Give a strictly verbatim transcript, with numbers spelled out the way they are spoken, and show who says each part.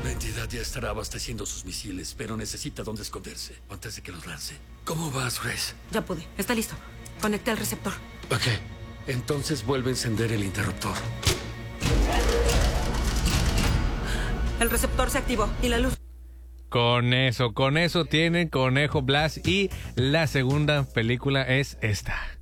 Speaker 1: La entidad ya estará abasteciendo sus misiles, pero necesita dónde esconderse antes de que los lance. ¿Cómo vas, Grace?
Speaker 2: Ya pude. Está listo. Conecté al receptor.
Speaker 1: Ok. Entonces vuelve a encender el interruptor.
Speaker 2: El receptor se activó y la luz...
Speaker 3: Con eso, con eso tienen Conejo Blast y la segunda película es esta.